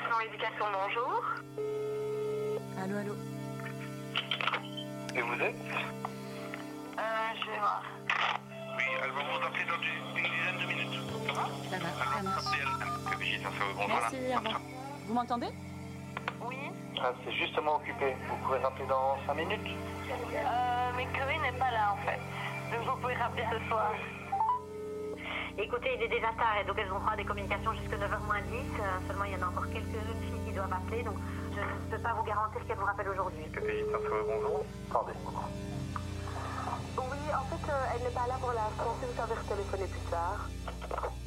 établissement éducation, bonjour. Allô, allô. Et vous êtes? Je vais voir. Oui, elle va vous appeler dans une dizaine de minutes. Ça va? Ça va, ça marche. Bonjour, Merci, au revoir. Vous m'entendez? Oui. Ah, c'est justement occupé. Vous pouvez rappeler dans 5 minutes? Mais Chloé n'est pas là en fait. Donc vous pouvez rappeler ce soir. Écoutez, il est déjà tard et donc elles vont prendre des communications jusqu'à 9h moins 10. Seulement il y en a encore quelques jeunes filles qui doivent appeler, donc je ne peux pas vous garantir qu'elles vous rappellent aujourd'hui. Bonjour. Attendez. Oui, en fait, elle n'est pas là pour l'instant. Si vous savez retéléphoner plus tard.